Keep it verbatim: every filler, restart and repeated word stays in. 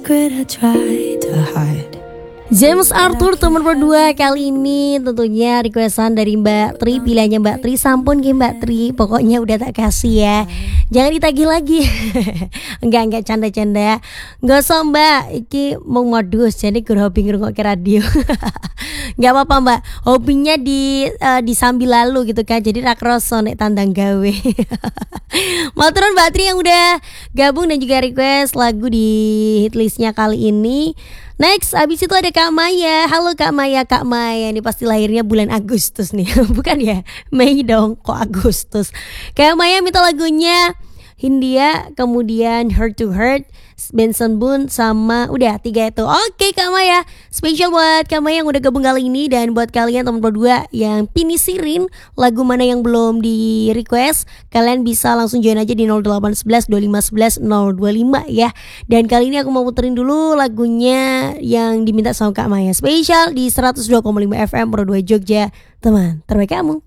secret I try to hide. James Arthur teman berdua kali ini tentunya requestan dari Mbak Tri. Pilihannya Mbak Tri, sampun ke Mbak Tri, pokoknya udah tak kasih ya, jangan ditagih lagi. Enggak, enggak, canda-canda. Enggak usah Mbak, iki mau modus, jadi gue hobi ngerungok ke radio. Enggak apa-apa Mbak, hobinya di uh, di sambil lalu gitu kan, jadi rakroso nek tandang gawe. Maturan Mbak Tri yang udah gabung dan juga request lagu di hitlistnya kali ini. Next, abis itu ada Kak Maya. Halo Kak Maya, Kak Maya ini pasti lahirnya bulan Agustus nih. Bukan ya, Mei dong, kok Agustus. Kak Maya minta lagunya Hindia, kemudian Heart to Heart, Benson Boone, sama udah tiga itu. Oke Kak Maya, spesial buat Kak Maya yang udah gabung kali ini. Dan buat kalian teman berdua yang pinisirin lagu mana yang belum di request, kalian bisa langsung join aja di nol delapan satu satu dua lima satu satu nol dua lima ya. Dan kali ini aku mau puterin dulu lagunya yang diminta sama Kak Maya, spesial di seratus dua koma lima F M Pro dua Jogja. Teman terbaik kamu.